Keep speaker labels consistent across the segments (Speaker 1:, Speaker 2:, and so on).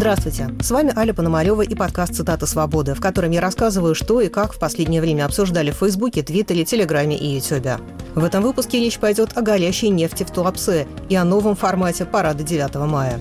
Speaker 1: Здравствуйте, с вами Аля Пономарева и подкаст «Цитаты свободы», в котором я рассказываю, что и как в последнее время обсуждали в Фейсбуке, Твиттере, Телеграме и Ютубе. В этом выпуске речь пойдет о горящей нефти в Туапсе и о новом формате парада 9 мая.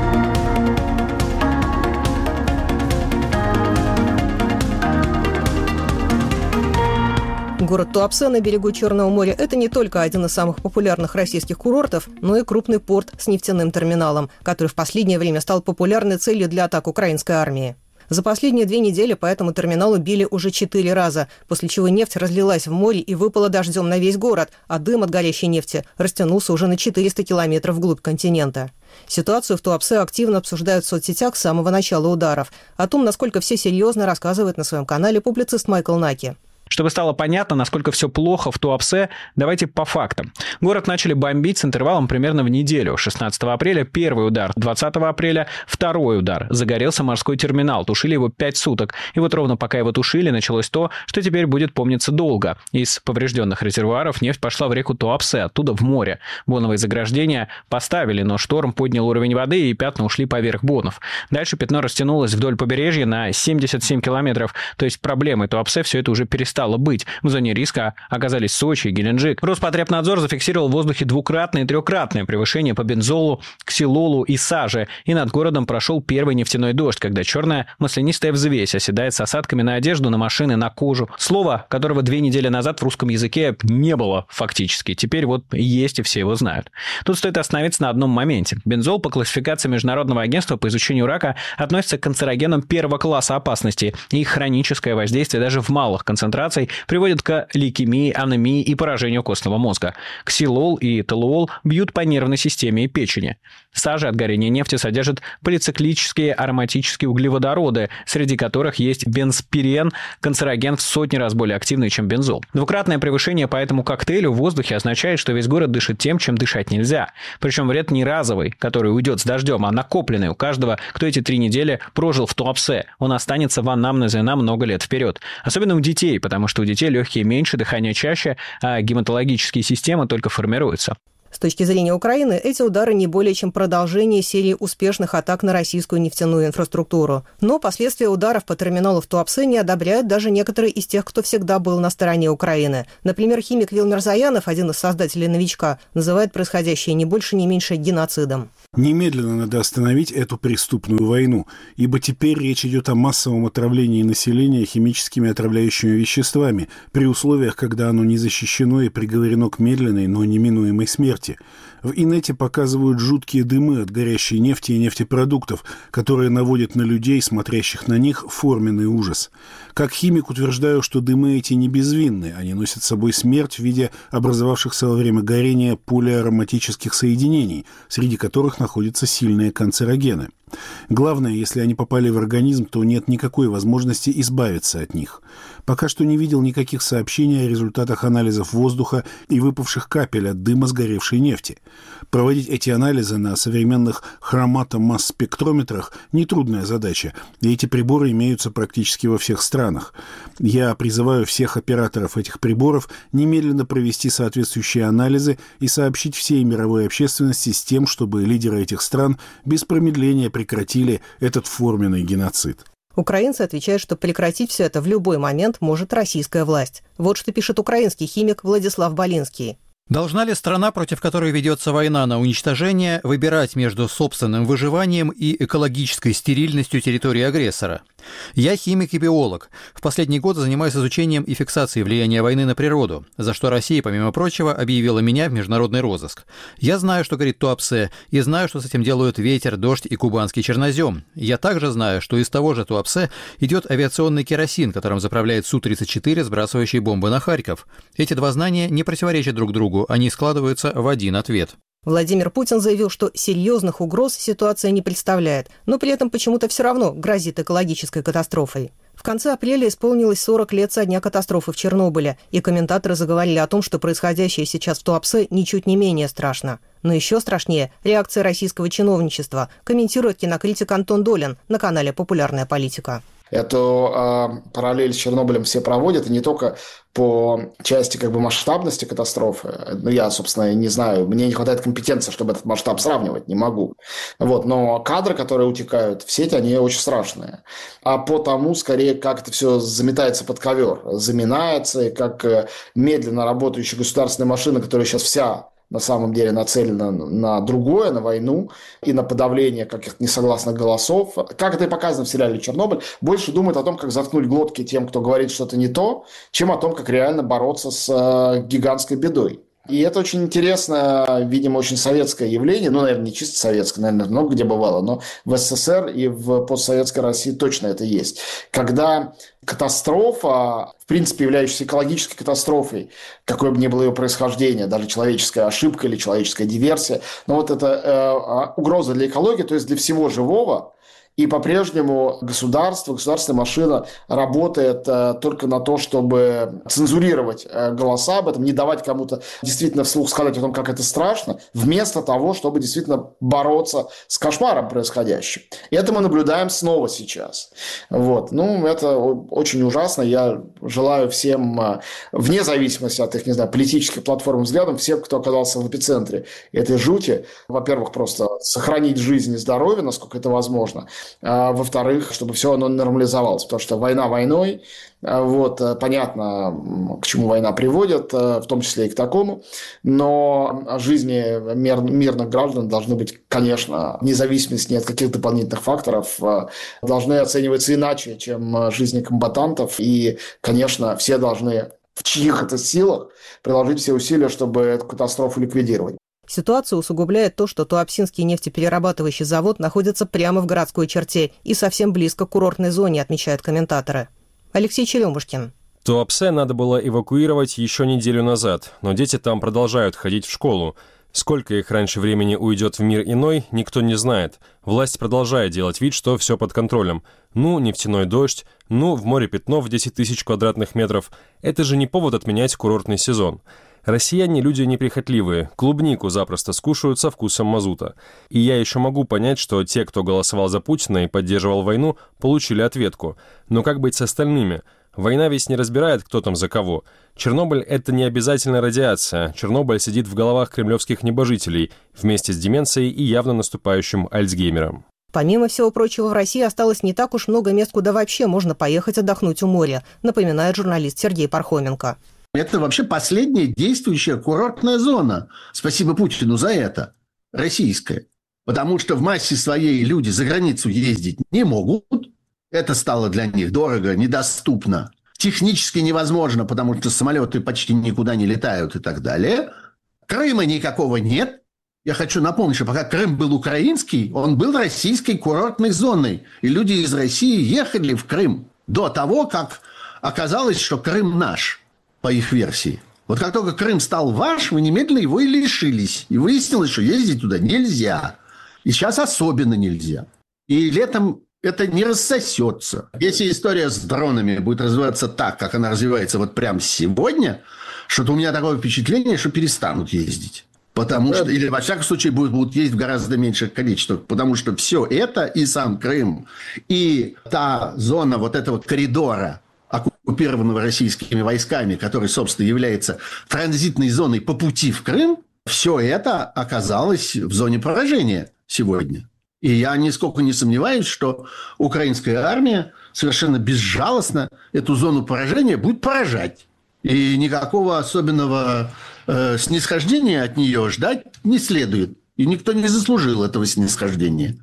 Speaker 1: Город Туапсе на берегу Черного моря – это не только один из самых популярных российских курортов, но и крупный порт с нефтяным терминалом, который в последнее время стал популярной целью для атак украинской армии. За последние 2 недели по этому терминалу били уже 4 раза, после чего нефть разлилась в море и выпала дождем на весь город, а дым от горящей нефти растянулся уже на 400 километров вглубь континента. Ситуацию в Туапсе активно обсуждают в соцсетях с самого начала ударов. О том, насколько все серьезно, рассказывает на своем канале публицист Майкл Наки.
Speaker 2: Чтобы стало понятно, насколько все плохо в Туапсе, давайте по фактам. Город начали бомбить с интервалом примерно в неделю. 16 апреля первый удар, 20 апреля второй удар. Загорелся морской терминал, тушили его 5 суток. И вот ровно пока его тушили, началось то, что теперь будет помниться долго. Из поврежденных резервуаров нефть пошла в реку Туапсе, оттуда в море. Боновые заграждения поставили, но шторм поднял уровень воды, и пятна ушли поверх бонов. Дальше пятно растянулось вдоль побережья на 77 километров. То есть проблемой Туапсе все это уже перестало быть. В зоне риска оказались Сочи и Геленджик. Роспотребнадзор зафиксировал в воздухе 2-кратное и 3-кратное превышение по бензолу, ксилолу и саже. И над городом прошел первый нефтяной дождь, когда черная маслянистая взвесь оседает с осадками на одежду, на машины, на кожу. Слово, которого 2 недели назад в русском языке не было фактически. Теперь вот есть, и все его знают. Тут стоит остановиться на одном моменте. Бензол по классификации Международного агентства по изучению рака относится к канцерогенам 1-го класса опасности. И их хроническое воздействие даже в малых концентрациях приводит к лейкемии, анемии и поражению костного мозга. Ксилол и толуол бьют по нервной системе и печени. Сажа от горения нефти содержит полициклические ароматические углеводороды, среди которых есть бензпирен, канцероген в сотни раз более активный, чем бензол. 2-кратное превышение по этому коктейлю в воздухе означает, что весь город дышит тем, чем дышать нельзя. Причем вред не разовый, который уйдет с дождем, а накопленный у каждого, кто эти 3 недели прожил в Туапсе. Он останется в анамнезе на много лет вперед. Особенно у детей, потому что у детей легкие меньше, дыхание чаще, а гематологические системы только формируются.
Speaker 1: С точки зрения Украины, эти удары не более чем продолжение серии успешных атак на российскую нефтяную инфраструктуру. Но последствия ударов по терминалу в Туапсе не одобряют даже некоторые из тех, кто всегда был на стороне Украины. Например, химик Вилмер Заянов, один из создателей «Новичка», называет происходящее не больше, не меньше геноцидом.
Speaker 3: Немедленно надо остановить эту преступную войну, ибо теперь речь идет о массовом отравлении населения химическими отравляющими веществами, при условиях, когда оно не защищено и приговорено к медленной, но неминуемой смерти. В инете показывают жуткие дымы от горящей нефти и нефтепродуктов, которые наводят на людей, смотрящих на них, форменный ужас. Как химик утверждаю, что дымы эти не безвинны, они носят с собой смерть в виде образовавшихся во время горения полиароматических соединений, среди которых находятся сильные канцерогены. Главное, если они попали в организм, то нет никакой возможности избавиться от них. Пока что не видел никаких сообщений о результатах анализов воздуха и выпавших капель от дыма сгоревшей нефти. Проводить эти анализы на современных хроматомасс-спектрометрах – нетрудная задача, и эти приборы имеются практически во всех странах. Я призываю всех операторов этих приборов немедленно провести соответствующие анализы и сообщить всей мировой общественности с тем, чтобы лидеры этих стран без промедления прекратили этот форменный геноцид.
Speaker 1: Украинцы отвечают, что прекратить все это в любой момент может российская власть. Вот что пишет украинский химик Владислав Болинский.
Speaker 4: Должна ли страна, против которой ведется война на уничтожение, выбирать между собственным выживанием и экологической стерильностью территории агрессора? Я химик и биолог. В последний год занимаюсь изучением и фиксацией влияния войны на природу, за что Россия, помимо прочего, объявила меня в международный розыск. Я знаю, что горит Туапсе, и знаю, что с этим делают ветер, дождь и кубанский чернозем. Я также знаю, что из того же Туапсе идет авиационный керосин, которым заправляет Су-34, сбрасывающий бомбы на Харьков. Эти 2 знания не противоречат друг другу, они складываются в один ответ.
Speaker 1: Владимир Путин заявил, что серьезных угроз ситуация не представляет, но при этом почему-то все равно грозит экологической катастрофой. В конце апреля исполнилось 40 лет со дня катастрофы в Чернобыле, и комментаторы заговорили о том, что происходящее сейчас в Туапсе ничуть не менее страшно. Но еще страшнее реакция российского чиновничества, комментирует кинокритик Антон Долин на канале «Популярная политика».
Speaker 5: Эту параллель с Чернобылем все проводят, и не только по части масштабности катастрофы. Я, собственно, не знаю, мне не хватает компетенции, чтобы этот масштаб сравнивать, не могу. Но кадры, которые утекают в сеть, они очень страшные. А по тому, скорее, как это все заметается под ковер, заминается, и как медленно работающая государственная машина, которая сейчас вся на самом деле нацелена на другое, на войну и на подавление каких-то несогласных голосов. Как это и показано в сериале «Чернобыль», больше думает о том, как заткнуть глотки тем, кто говорит что-то не то, чем о том, как реально бороться с гигантской бедой. И это очень интересное, видимо, очень советское явление, наверное, не чисто советское, наверное, много где бывало, но в СССР и в постсоветской России точно это есть. Когда катастрофа, в принципе, являющаяся экологической катастрофой, какое бы ни было ее происхождение, даже человеческая ошибка или человеческая диверсия, но это угроза для экологии, то есть для всего живого. И по-прежнему государственная машина работает только на то, чтобы цензурировать голоса об этом, не давать кому-то действительно вслух сказать о том, как это страшно, вместо того, чтобы действительно бороться с кошмаром происходящим. И это мы наблюдаем снова сейчас. Это очень ужасно. Я желаю всем, вне зависимости от их, политических платформ, взглядов, всем, кто оказался в эпицентре этой жути, во-первых, просто сохранить жизнь и здоровье, насколько это возможно, во-вторых, чтобы все оно нормализовалось, потому что война войной, понятно, к чему война приводит, в том числе и к такому, но жизни мирных граждан должны быть, конечно, вне зависимости от каких дополнительных факторов, должны оцениваться иначе, чем жизни комбатантов, и, конечно, все должны в чьих это силах приложить все усилия, чтобы эту катастрофу ликвидировать.
Speaker 1: Ситуацию усугубляет то, что Туапсинский нефтеперерабатывающий завод находится прямо в городской черте и совсем близко к курортной зоне, отмечают комментаторы. Алексей Черемушкин.
Speaker 6: Туапсе надо было эвакуировать еще неделю назад, но дети там продолжают ходить в школу. Сколько их раньше времени уйдет в мир иной, никто не знает. Власть продолжает делать вид, что все под контролем. Нефтяной дождь, в море пятно в 10 тысяч квадратных метров. Это же не повод отменять курортный сезон. Россияне люди неприхотливые, клубнику запросто скушают со вкусом мазута. И я еще могу понять, что те, кто голосовал за Путина и поддерживал войну, получили ответку. Но как быть с остальными? Война ведь не разбирает, кто там за кого. Чернобыль – это не обязательно радиация. Чернобыль сидит в головах кремлевских небожителей вместе с деменцией и явно наступающим Альцгеймером.
Speaker 1: Помимо всего прочего, в России осталось не так уж много мест, куда вообще можно поехать отдохнуть у моря, напоминает журналист Сергей Пархоменко.
Speaker 7: Это вообще последняя действующая курортная зона. Спасибо Путину за это. Российская. Потому что в массе своей люди за границу ездить не могут. Это стало для них дорого, недоступно. Технически невозможно, потому что самолеты почти никуда не летают и так далее. Крыма никакого нет. Я хочу напомнить, что пока Крым был украинский, он был российской курортной зоной. И люди из России ехали в Крым до того, как оказалось, что Крым наш. По их версии. Как только Крым стал ваш, вы немедленно его и лишились. И выяснилось, что ездить туда нельзя. И сейчас особенно нельзя. И летом это не рассосется. Если история с дронами будет развиваться так, как она развивается прямо сегодня, что-то у меня такое впечатление, что перестанут ездить. Потому что, или во всяком случае будут ездить в гораздо меньших количествах. Потому что все это, и сам Крым, и та зона этого коридора, оккупированного российскими войсками, который, собственно, является транзитной зоной по пути в Крым, все это оказалось в зоне поражения сегодня. И я нисколько не сомневаюсь, что украинская армия совершенно безжалостно эту зону поражения будет поражать. И никакого особенного снисхождения от нее ждать не следует. И никто не заслужил этого снисхождения.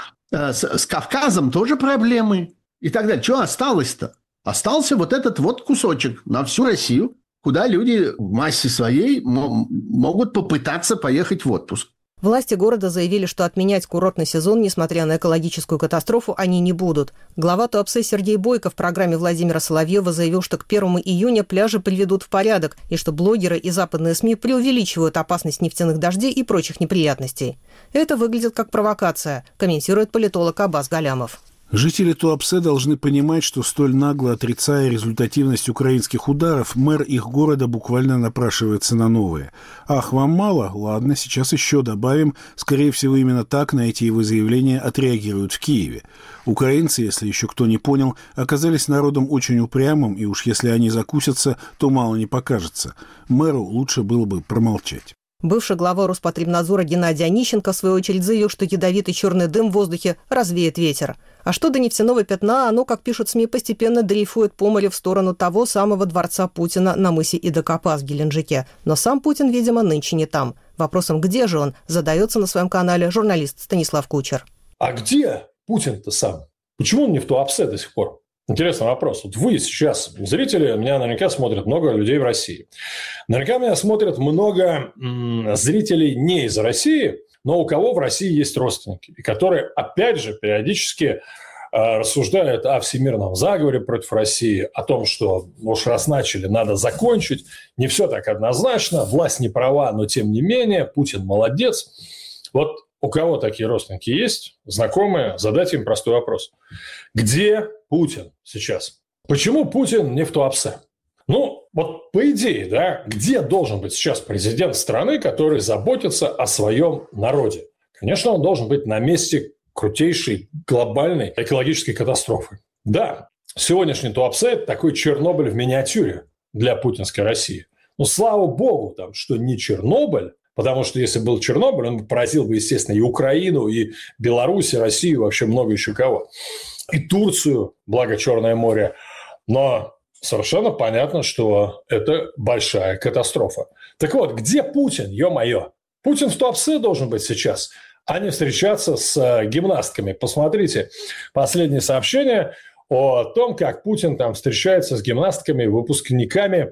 Speaker 7: С Кавказом тоже проблемы и так далее. Что осталось-то? Остался этот кусочек на всю Россию, куда люди в массе своей могут попытаться поехать в отпуск.
Speaker 1: Власти города заявили, что отменять курортный сезон, несмотря на экологическую катастрофу, они не будут. Глава Туапсе Сергей Бойко в программе Владимира Соловьева заявил, что к 1 июня пляжи приведут в порядок и что блогеры и западные СМИ преувеличивают опасность нефтяных дождей и прочих неприятностей. Это выглядит как провокация, комментирует политолог Аббас Галямов.
Speaker 3: Жители Туапсе должны понимать, что столь нагло отрицая результативность украинских ударов, мэр их города буквально напрашивается на новые. «Ах, вам мало? Ладно, сейчас еще добавим». Скорее всего, именно так на эти его заявления отреагируют в Киеве. Украинцы, если еще кто не понял, оказались народом очень упрямым, и уж если они закусятся, то мало не покажется. Мэру лучше было бы промолчать.
Speaker 1: Бывший глава Роспотребнадзора Геннадий Онищенко, в свою очередь, заявил, что ядовитый черный дым в воздухе развеет ветер. А что до нефтяного пятна, оно, как пишут СМИ, постепенно дрейфует по морю в сторону того самого дворца Путина на мысе Идакопас в Геленджике. Но сам Путин, видимо, нынче не там. Вопросом, где же он, задается на своем канале журналист Станислав Кучер.
Speaker 8: А где Путин-то сам? Почему он не в Туапсе до сих пор? Интересный вопрос. Вот вы сейчас, зрители, меня наверняка смотрят много людей в России. Наверняка меня смотрят много зрителей не из России, но у кого в России есть родственники, и которые, опять же, периодически рассуждают о всемирном заговоре против России, о том, что, уж раз начали, надо закончить. Не все так однозначно, власть не права, но тем не менее, Путин молодец. Вот у кого такие родственники есть, знакомые, задайте им простой вопрос. Где Путин сейчас? Почему Путин не в Туапсе? Ну, вот по идее, да, где должен быть сейчас президент страны, который заботится о своем народе? Конечно, он должен быть на месте крутейшей глобальной экологической катастрофы. Да, сегодняшний Туапсе – это такой Чернобыль в миниатюре для путинской России. Но слава богу, там, что не Чернобыль, потому что если был Чернобыль, он поразил бы, естественно, и Украину, и Беларусь, и Россию, вообще много еще кого. И Турцию, благо Черное море. Но совершенно понятно, что это большая катастрофа. Так вот, где Путин, ё-моё? Путин в Туапсе должен быть сейчас, а не встречаться с гимнастками. Посмотрите последнее сообщение о том, как Путин там встречается с гимнастками, выпускниками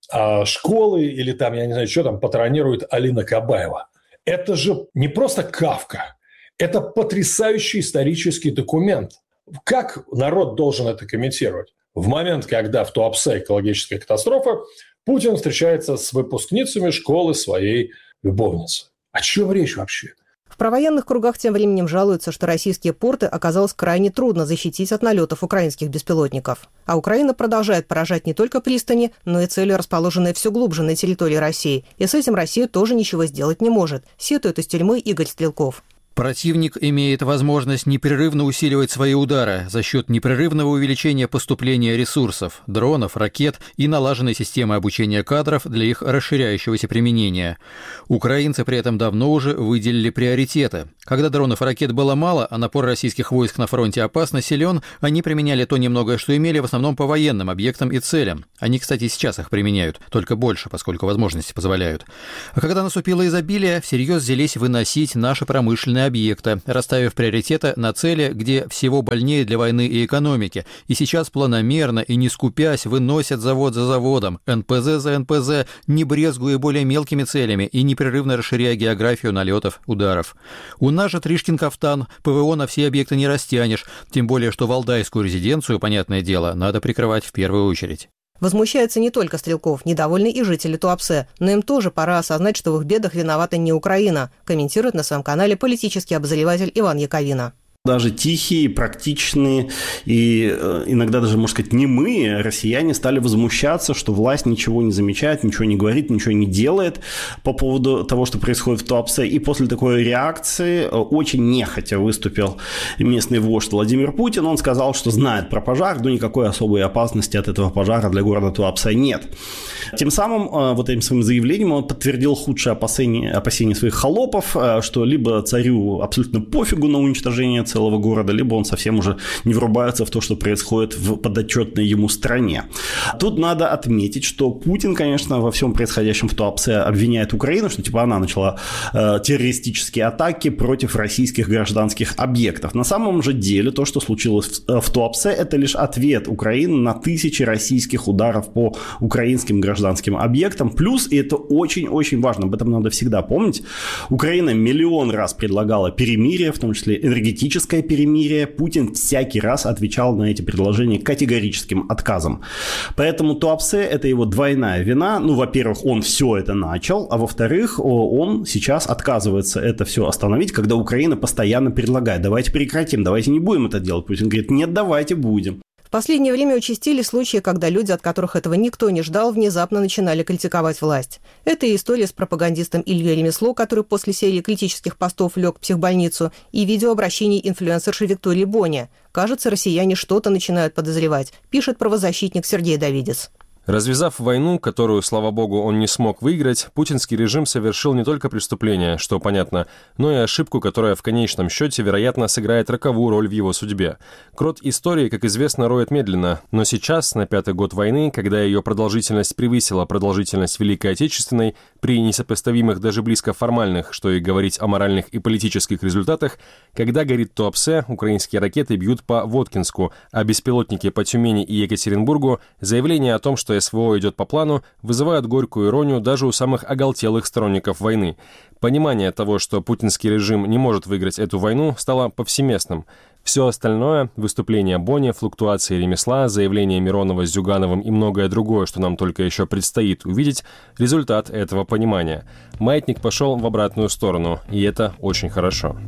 Speaker 8: школы или там, я не знаю, что там патронирует Алина Кабаева. Это же не просто Кафка, это потрясающий исторический документ. Как народ должен это комментировать? В момент, когда в Туапсе экологическая катастрофа, Путин встречается с выпускницами школы своей любовницы. О чем речь вообще?
Speaker 1: В провоенных кругах тем временем жалуются, что российские порты оказалось крайне трудно защитить от налетов украинских беспилотников. А Украина продолжает поражать не только пристани, но и цели, расположенные все глубже на территории России. И с этим Россия тоже ничего сделать не может, сетует из тюрьмы Игорь Стрелков.
Speaker 4: Противник имеет возможность непрерывно усиливать свои удары за счет непрерывного увеличения поступления ресурсов, дронов, ракет и налаженной системы обучения кадров для их расширяющегося применения. Украинцы при этом давно уже выделили приоритеты. Когда дронов и ракет было мало, а напор российских войск на фронте опасно силен, они применяли то немногое, что имели, в основном по военным объектам и целям. Они, кстати, сейчас их применяют, только больше, поскольку возможности позволяют. А когда наступило изобилие, всерьез взялись выносить наши промышленные объекта, расставив приоритеты на цели, где всего больнее для войны и экономики. И сейчас планомерно и не скупясь выносят завод за заводом, НПЗ за НПЗ, не брезгуя более мелкими целями и непрерывно расширяя географию налетов, ударов. У нас же Тришкин-кафтан, ПВО на все объекты не растянешь, тем более, что валдайскую резиденцию, понятное дело, надо прикрывать в первую очередь.
Speaker 1: Возмущаются не только Стрелков, недовольны и жители Туапсе, но им тоже пора осознать, что в их бедах виновата не Украина, комментирует на своем канале политический обозреватель Иван Яковина.
Speaker 9: Даже тихие, практичные и иногда даже, можно сказать, немые россияне стали возмущаться, что власть ничего не замечает, ничего не говорит, ничего не делает по поводу того, что происходит в Туапсе. И после такой реакции очень нехотя выступил местный вождь Владимир Путин. Он сказал, что знает про пожар, но никакой особой опасности от этого пожара для города Туапсе нет. Тем самым вот этим своим заявлением он подтвердил худшие опасения своих холопов, что либо царю абсолютно пофигу на уничтожение целого города, либо он совсем уже не врубается в то, что происходит в подотчетной ему стране. Тут надо отметить, что Путин, конечно, во всем происходящем в Туапсе обвиняет Украину, что типа она начала террористические атаки против российских гражданских объектов. На самом же деле то, что случилось в Туапсе, это лишь ответ Украины на тысячи российских ударов по украинским гражданским объектам. Плюс, и это очень-очень важно, об этом надо всегда помнить, Украина миллион раз предлагала перемирие, в том числе энергетическое политическое перемирие, Путин всякий раз отвечал на эти предложения категорическим отказом. Поэтому Туапсе – это его двойная вина. Ну, во-первых, он все это начал, а во-вторых, он сейчас отказывается это все остановить, когда Украина постоянно предлагает: давайте прекратим, давайте не будем это делать. Путин говорит: нет, давайте будем.
Speaker 1: В последнее время участились случаи, когда люди, от которых этого никто не ждал, внезапно начинали критиковать власть. Это и история с пропагандистом Ильей Ремесло, который после серии критических постов лег в психбольницу, и видеообращений инфлюенсерши Виктории Бони. Кажется, россияне что-то начинают подозревать, пишет правозащитник Сергей Давидец.
Speaker 6: Развязав войну, которую, слава богу, он не смог выиграть, путинский режим совершил не только преступление, что понятно, но и ошибку, которая в конечном счете, вероятно, сыграет роковую роль в его судьбе. Крот истории, как известно, роет медленно, но сейчас, на 5-й год войны, когда ее продолжительность превысила продолжительность Великой Отечественной, при несопоставимых даже близко формальных, что и говорить о моральных и политических результатах, когда горит Туапсе, украинские ракеты бьют по Воткинску, а беспилотники по Тюмени и Екатеринбургу, заявление о том, что СВО идет по плану, вызывают горькую иронию даже у самых оголтелых сторонников войны. Понимание того, что путинский режим не может выиграть эту войну, стало повсеместным. Все остальное – выступления Бони, флуктуации Ремесла, заявления Миронова с Зюгановым и многое другое, что нам только еще предстоит увидеть – результат этого понимания. Маятник пошел в обратную сторону, и это очень хорошо.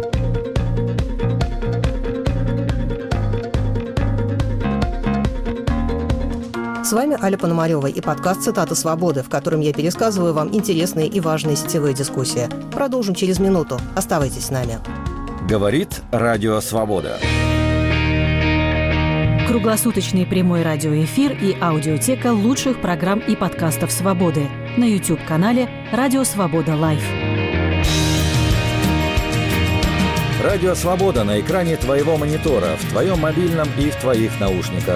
Speaker 1: С вами Аля Пономарева и подкаст «Цитаты свободы», в котором я пересказываю вам интересные и важные сетевые дискуссии. Продолжим через минуту. Оставайтесь с нами.
Speaker 10: Говорит Радио Свобода.
Speaker 11: Круглосуточный прямой радиоэфир и аудиотека лучших программ и подкастов «Свободы» на YouTube-канале «Радио Свобода Лайв».
Speaker 10: Радио Свобода на экране твоего монитора, в твоем мобильном и в твоих наушниках.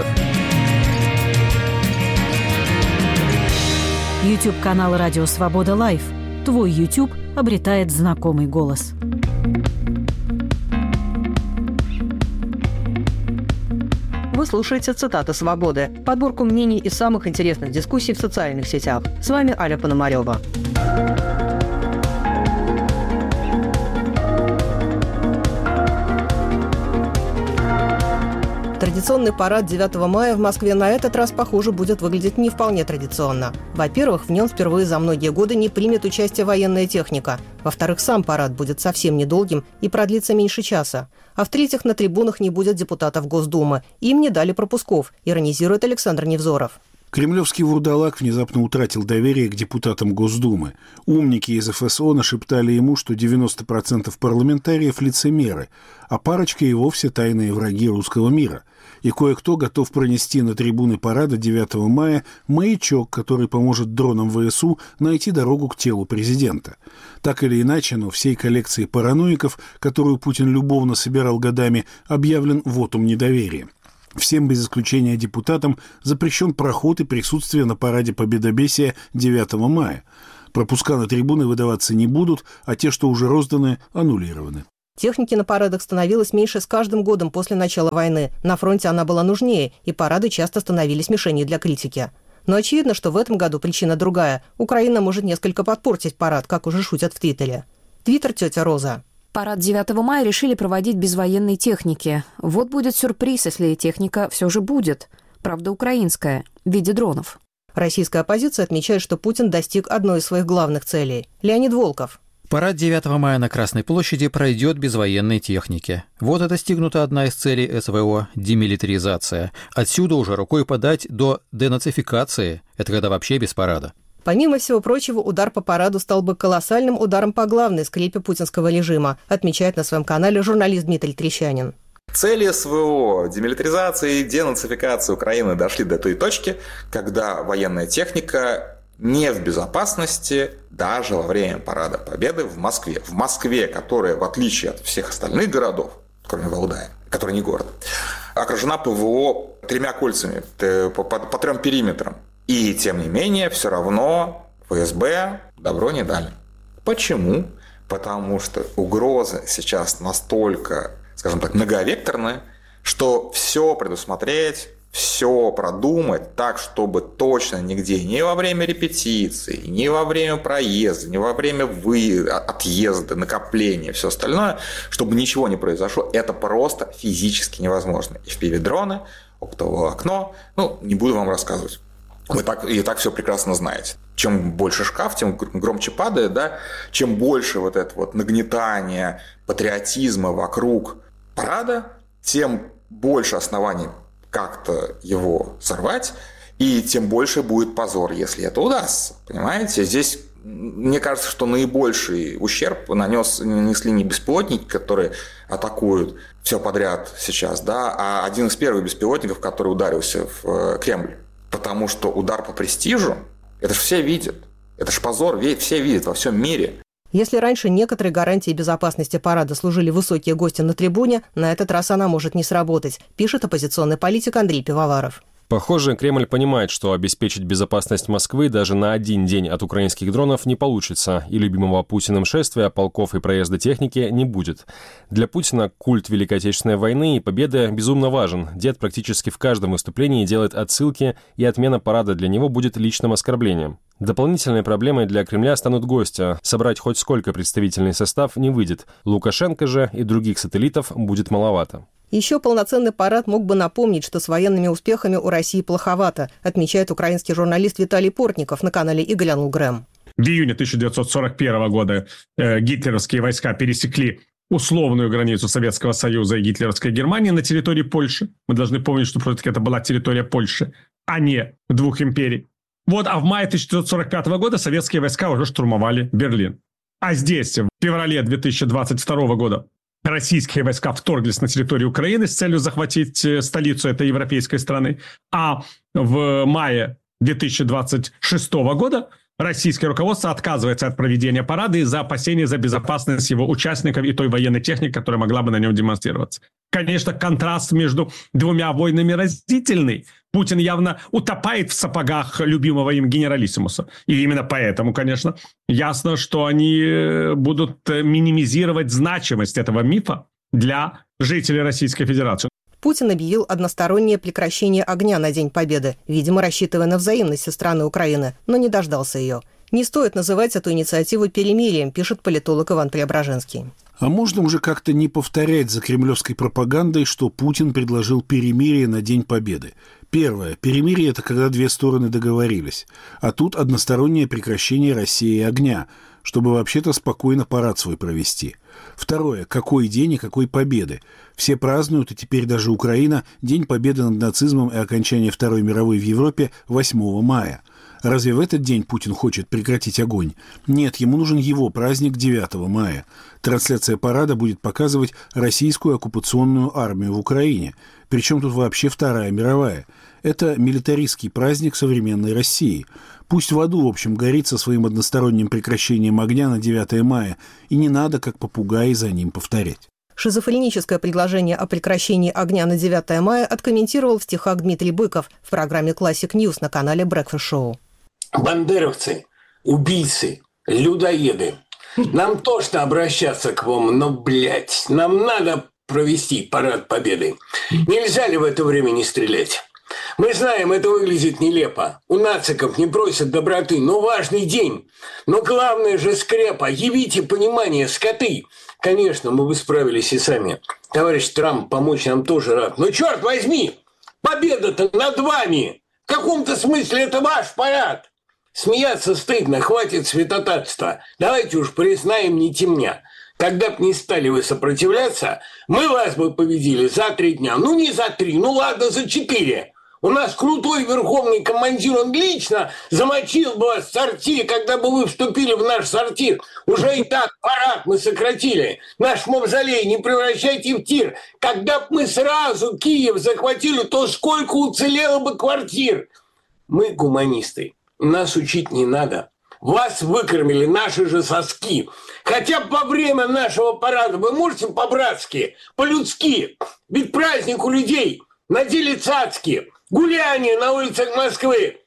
Speaker 11: YouTube-канал «Радио Свобода Лайв». Твой YouTube обретает знакомый голос.
Speaker 1: Вы слушаете «Цитаты свободы», подборку мнений из самых интересных дискуссий в социальных сетях. С вами Аля Пономарева. Традиционный парад 9 мая в Москве на этот раз, похоже, будет выглядеть не вполне традиционно. Во-первых, в нем впервые за многие годы не примет участие военная техника. Во-вторых, сам парад будет совсем недолгим и продлится меньше часа. А в-третьих, на трибунах не будет депутатов Госдумы. Им не дали пропусков, иронизирует Александр Невзоров.
Speaker 3: Кремлевский вурдалак внезапно утратил доверие к депутатам Госдумы. Умники из ФСО нашептали ему, что 90% парламентариев – лицемеры, а парочка и вовсе тайные враги русского мира. И кое-кто готов пронести на трибуны парада 9 мая маячок, который поможет дронам ВСУ найти дорогу к телу президента. Так или иначе, но всей коллекции параноиков, которую Путин любовно собирал годами, объявлен вотум недоверия. Всем без исключения депутатам запрещен проход и присутствие на параде победобесия 9 мая. Пропуска на трибуны выдаваться не будут, а те, что уже розданы, аннулированы.
Speaker 1: Техники на парадах становилось меньше с каждым годом после начала войны. На фронте она была нужнее, и парады часто становились мишенью для критики. Но очевидно, что в этом году причина другая. Украина может несколько подпортить парад, как уже шутят в Твиттере. Твиттер «Тетя Роза».
Speaker 12: Парад 9 мая решили проводить без военной техники. Вот будет сюрприз, если техника все же будет. Правда, украинская, в виде дронов.
Speaker 1: Российская оппозиция отмечает, что Путин достиг одной из своих главных целей. Леонид Волков.
Speaker 4: Парад 9 мая на Красной площади пройдет без военной техники. Вот и достигнута одна из целей СВО – демилитаризация. Отсюда уже рукой подать до денацификации. Это когда вообще без парада.
Speaker 1: Помимо всего прочего, удар по параду стал бы колоссальным ударом по главной скрепе путинского режима, отмечает на своем канале журналист Дмитрий Трещанин.
Speaker 13: Цели СВО, демилитаризации и денацификации Украины дошли до той точки, когда военная техника не в безопасности даже во время Парада Победы в Москве. В Москве, которая, в отличие от всех остальных городов, кроме Валдая, который не город, окружена ПВО 3 кольцами, по 3 периметрам. И, тем не менее, все равно ФСБ добро не дали. Почему? Потому что угроза сейчас настолько, скажем так, многовекторная, что все предусмотреть, все продумать так, чтобы точно нигде, ни во время репетиции, ни во время проезда, ни во время отъезда, накопления, все остальное, чтобы ничего не произошло, это просто физически невозможно. FPV-дроны, оптовое окно, не буду вам рассказывать. Вы и так все прекрасно знаете. Чем больше шкаф, тем громче падает, да? Чем больше вот это вот нагнетание патриотизма вокруг парада, тем больше оснований как-то его сорвать, и тем больше будет позор, если это удастся. Понимаете? Здесь, мне кажется, что наибольший ущерб нанесли не беспилотники, которые атакуют все подряд сейчас, да, а один из первых беспилотников, который ударился в Кремль. Потому что удар по престижу, это же все видят. Это же позор, все видят во всем мире.
Speaker 1: Если раньше некоторые гарантии безопасности парада служили высокие гости на трибуне, на этот раз она может не сработать, пишет оппозиционный политик Андрей Пивоваров.
Speaker 6: Похоже, Кремль понимает, что обеспечить безопасность Москвы даже на один день от украинских дронов не получится, и любимого Путиным шествия, полков и проезда техники не будет. Для Путина культ Великой Отечественной войны и победы безумно важен. Дед практически в каждом выступлении делает отсылки, и отмена парада для него будет личным оскорблением. Дополнительной проблемой для Кремля станут гости. Собрать хоть сколько представительный состав не выйдет. Лукашенко же и других сателлитов будет маловато.
Speaker 1: Еще полноценный парад мог бы напомнить, что с военными успехами у России плоховато, отмечает украинский журналист Виталий Портников на канале «И глянул Грэм».
Speaker 14: В июне 1941 года гитлеровские войска пересекли условную границу Советского Союза и гитлеровской Германии на территории Польши. Мы должны помнить, что все-таки это была территория Польши, а не двух империй. А в мае 1945 года советские войска уже штурмовали Берлин. А здесь, в феврале 2022 года, российские войска вторглись на территорию Украины с целью захватить столицу этой европейской страны. А в мае 2026 года российское руководство отказывается от проведения парада из-за опасений за безопасность его участников и той военной техники, которая могла бы на нем демонстрироваться. Конечно, контраст между двумя войнами разительный. Путин явно утопает в сапогах любимого им генералиссимуса. И именно поэтому, конечно, ясно, что они будут минимизировать значимость этого мифа для жителей Российской Федерации.
Speaker 1: Путин объявил одностороннее прекращение огня на День Победы, видимо, рассчитывая на взаимность со стороны Украины, но не дождался ее. Не стоит называть эту инициативу перемирием, пишет политолог Иван Преображенский.
Speaker 3: А можно уже как-то не повторять за кремлевской пропагандой, что Путин предложил перемирие на День Победы? Первое. Перемирие – это когда две стороны договорились. А тут одностороннее прекращение России огня, чтобы вообще-то спокойно парад свой провести. Второе. Какой день и какой победы? Все празднуют, и теперь даже Украина, День Победы над нацизмом и окончание Второй мировой в Европе 8 мая. Разве в этот день Путин хочет прекратить огонь? Нет, ему нужен его праздник 9 мая. Трансляция парада будет показывать российскую оккупационную армию в Украине. Причем тут вообще Вторая мировая. Это милитаристский праздник современной России. Пусть в аду, в общем, горит со своим односторонним прекращением огня на 9 мая, и не надо, как попугаи, за ним повторять.
Speaker 1: Шизофреническое предложение о прекращении огня на 9 мая откомментировал в стихах Дмитрий Быков в программе Classic News на канале Breakfast Show.
Speaker 15: Бандеровцы, убийцы, людоеды. Нам тошно обращаться к вам, но, нам надо провести парад Победы. Нельзя ли в это время не стрелять? Мы знаем, это выглядит нелепо. У нациков не просят доброты, но важный день. Но главное же скрепа. Явите понимание, скоты. Конечно, мы бы справились и сами. Товарищ Трамп помочь нам тоже рад. Но черт возьми, победа-то над вами. В каком-то смысле это ваш парад. Смеяться стыдно, хватит святотатства. Давайте уж признаем, не темня. Когда б не стали вы сопротивляться, мы вас бы победили за 3 дня. Ну, не за 3, ну ладно, за 4. У нас крутой верховный командир, он лично замочил бы вас в сортире, когда бы вы вступили в наш сортир. Уже и так парад мы сократили. Наш мавзолей не превращайте в тир. Когда бы мы сразу Киев захватили, то сколько уцелело бы квартир. Мы гуманисты. Нас учить не надо. Вас выкормили наши же соски. Хотя бы во время нашего парада вы можете по-братски, по-людски. Ведь праздник у людей. Надели цацки. Гуляние на улицах Москвы.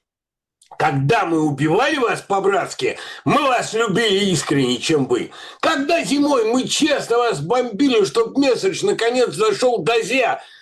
Speaker 15: Когда мы убивали вас по-братски, мы вас любили искренне, чем вы. Когда зимой мы честно вас бомбили, чтоб месяц наконец дошел до Зя,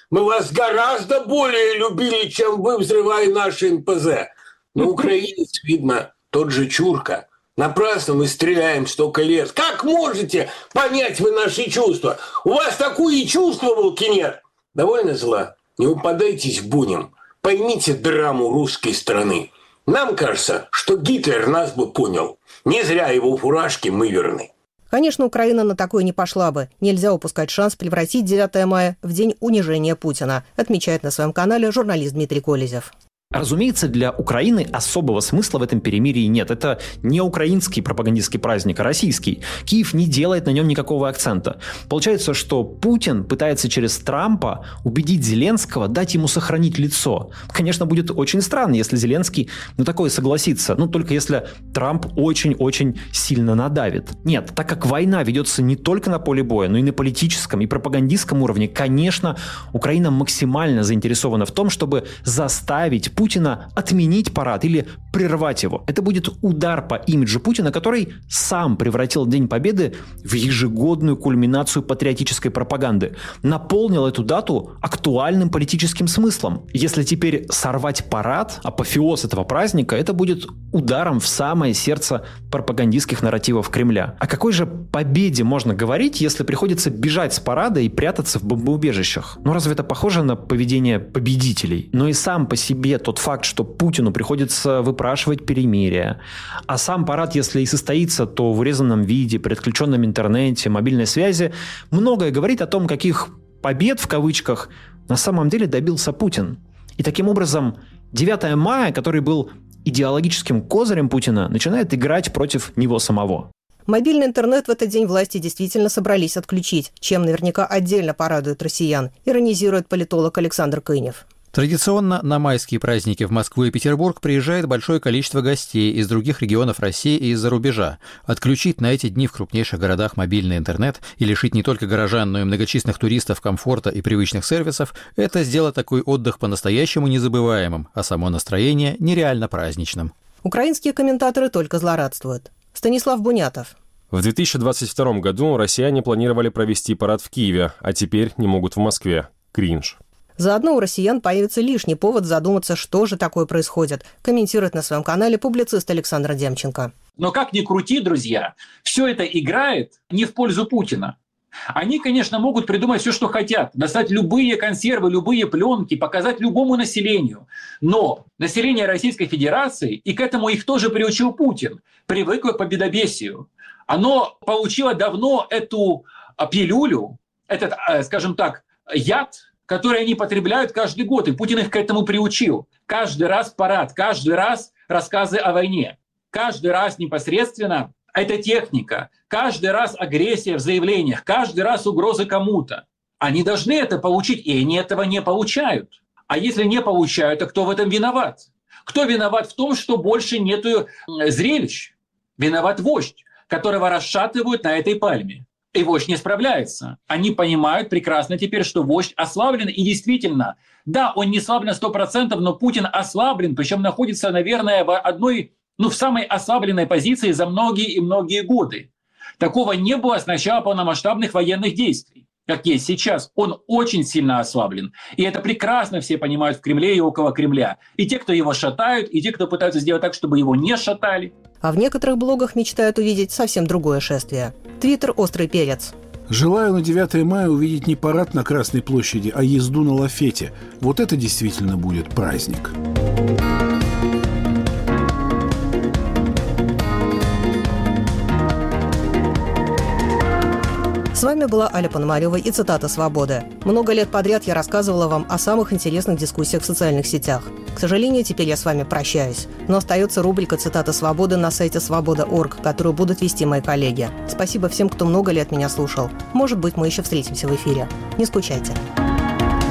Speaker 15: Мы вас гораздо более любили, чем вы, взрывая наши НПЗ. Но украинец, видно, тот же Чурка. Напрасно мы стреляем столько лет. Как можете понять вы наши чувства? У вас такое чувство, волки, нет. Довольно зла. Не упадайтесь бунем. Поймите драму русской страны. Нам кажется, что Гитлер нас бы понял. Не зря его фуражки мы верны.
Speaker 1: Конечно, Украина на такое не пошла бы. Нельзя упускать шанс превратить 9 мая в день унижения Путина, отмечает на своем канале журналист Дмитрий Колезев.
Speaker 16: Разумеется, для Украины особого смысла в этом перемирии нет. Это не украинский пропагандистский праздник, а российский. Киев не делает на нем никакого акцента. Получается, что Путин пытается через Трампа убедить Зеленского дать ему сохранить лицо. Конечно, будет очень странно, если Зеленский такое согласится. Только если Трамп очень-очень сильно надавит. Нет, так как война ведется не только на поле боя, но и на политическом и пропагандистском уровне, конечно, Украина максимально заинтересована в том, чтобы заставить Путина отменить парад или прервать его. Это будет удар по имиджу Путина, который сам превратил День Победы в ежегодную кульминацию патриотической пропаганды. Наполнил эту дату актуальным политическим смыслом. Если теперь сорвать парад, апофеоз этого праздника, это будет ударом в самое сердце пропагандистских нарративов Кремля. О какой же победе можно говорить, если приходится бежать с парада и прятаться в бомбоубежищах? Разве это похоже на поведение победителей? Но и сам по себе тот факт, что Путину приходится выпрашивать перемирие, а сам парад, если и состоится, то в урезанном виде, при отключенном интернете, мобильной связи, многое говорит о том, каких «побед» в кавычках на самом деле добился Путин. И таким образом 9 мая, который был идеологическим козырем Путина, начинает играть против него самого.
Speaker 1: Мобильный интернет в этот день власти действительно собрались отключить, чем наверняка отдельно порадует россиян, иронизирует политолог Александр Кынев.
Speaker 4: Традиционно на майские праздники в Москву и Петербург приезжает большое количество гостей из других регионов России и из-за рубежа. Отключить на эти дни в крупнейших городах мобильный интернет и лишить не только горожан, но и многочисленных туристов комфорта и привычных сервисов – это сделать такой отдых по-настоящему незабываемым, а само настроение нереально праздничным.
Speaker 1: Украинские комментаторы только злорадствуют. Станислав Бунятов.
Speaker 6: В 2022 году россияне планировали провести парад в Киеве, а теперь не могут в Москве. Кринж.
Speaker 1: Заодно у россиян появится лишний повод задуматься, что же такое происходит, комментирует на своем канале публицист Александр Демченко.
Speaker 17: Но как ни крути, друзья, все это играет не в пользу Путина. Они, конечно, могут придумать все, что хотят, достать любые консервы, любые пленки, показать любому населению. Но население Российской Федерации, и к этому их тоже приучил Путин, привыкло к победобесию. Оно получило давно эту пилюлю, этот, скажем так, яд, которые они потребляют каждый год, и Путин их к этому приучил. Каждый раз парад, каждый раз рассказы о войне, каждый раз непосредственно эта техника, каждый раз агрессия в заявлениях, каждый раз угрозы кому-то. Они должны это получить, и они этого не получают. А если не получают, то кто в этом виноват? Кто виноват в том, что больше нету зрелищ? Виноват вождь, которого расшатывают на этой пальме. И вождь не справляется. Они понимают прекрасно теперь, что вождь ослаблен. И действительно, да, он не ослаблен 100%, но Путин ослаблен, причем находится, наверное, в самой ослабленной позиции за многие и многие годы. Такого не было с начала полномасштабных военных действий, как есть сейчас. Он очень сильно ослаблен. И это прекрасно все понимают в Кремле и около Кремля. И те, кто его шатают, и те, кто пытаются сделать так, чтобы его не шатали.
Speaker 1: А в некоторых блогах мечтают увидеть совсем другое шествие. Твиттер «Острый перец».
Speaker 3: Желаю на 9 мая увидеть не парад на Красной площади, а езду на лафете. Вот это действительно будет праздник.
Speaker 1: С вами была Аля Пономарева и цитата «Свободы». Много лет подряд я рассказывала вам о самых интересных дискуссиях в социальных сетях. К сожалению, теперь я с вами прощаюсь. Но остается рубрика «Цитата Свободы» на сайте свобода.орг, которую будут вести мои коллеги. Спасибо всем, кто много лет меня слушал. Может быть, мы еще встретимся в эфире. Не скучайте.